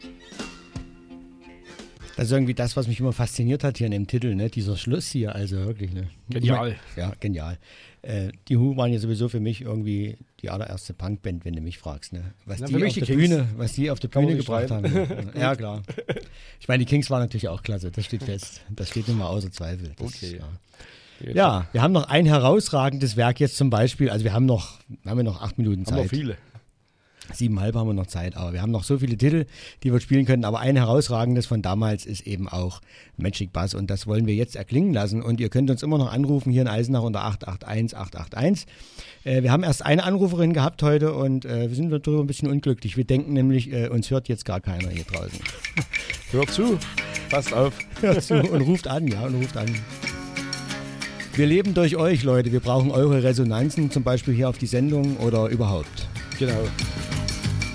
Das ist irgendwie das, was mich immer fasziniert hat hier in dem Titel, ne? Dieser Schluss hier, also wirklich. Ne? Genial. Ja, genial. Die Who waren ja sowieso für mich irgendwie die allererste Punkband, wenn du mich fragst. Ne? Was die auf der Bühne gebracht haben. Ja, klar. Ich meine, die Kings waren natürlich auch klasse, das steht fest. Das steht immer außer Zweifel. Okay. Ja, wir haben noch ein herausragendes Werk jetzt zum Beispiel. Also wir haben ja noch 8 Minuten Zeit. Haben wir viele. 7,5 haben wir noch Zeit, aber wir haben noch so viele Titel, die wir spielen können. Aber ein herausragendes von damals ist eben auch Magic Bus und das wollen wir jetzt erklingen lassen. Und ihr könnt uns immer noch anrufen hier in Eisenach unter 881 881. Wir haben erst eine Anruferin gehabt heute und wir sind darüber ein bisschen unglücklich. Wir denken nämlich, uns hört jetzt gar keiner hier draußen. Hört zu, passt auf. Hört zu und ruft an, ja, und ruft an. Wir leben durch euch, Leute. Wir brauchen eure Resonanzen, zum Beispiel hier auf die Sendung oder überhaupt. Genau.